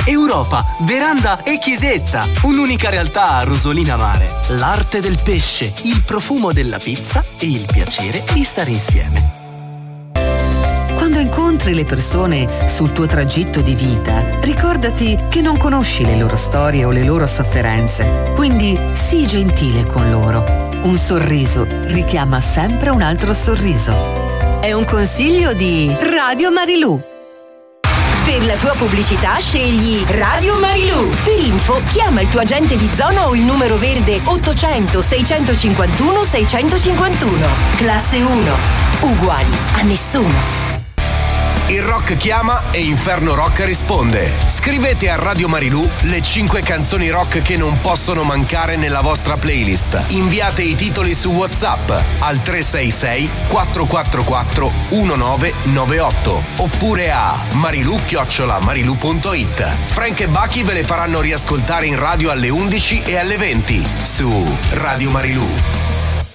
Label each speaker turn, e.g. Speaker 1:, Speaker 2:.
Speaker 1: Europa, veranda e chiesetta. Un'unica realtà a Rosolina Mare. L'arte del pesce, il profumo della pizza e il piacere di stare insieme.
Speaker 2: Quando incontri le persone sul tuo tragitto di vita, ricordati che non conosci le loro storie o le loro sofferenze. Quindi sii gentile con loro. Un sorriso richiama sempre un altro sorriso. È un consiglio di Radio Marilù.
Speaker 3: Per la tua pubblicità scegli Radio Marilù. Per info chiama il tuo agente di zona o il numero verde 800 651 651. Classe 1. Uguali a nessuno.
Speaker 4: Il rock chiama e Inferno Rock risponde. Scrivete a Radio Marilù le 5 canzoni rock che non possono mancare nella vostra playlist. Inviate i titoli su WhatsApp al 366 444 1998 oppure a marilu@marilu.it. Frank e Bucky ve le faranno riascoltare in radio alle 11 e alle 20 su Radio Marilù.